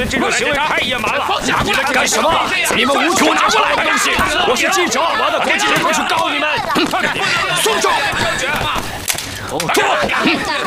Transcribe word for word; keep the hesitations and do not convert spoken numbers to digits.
的这种行为太野蛮了！ 你们干什么？你们无处拿过来我的东西！我是记者，我要到国际人会去告你们！送走！坐！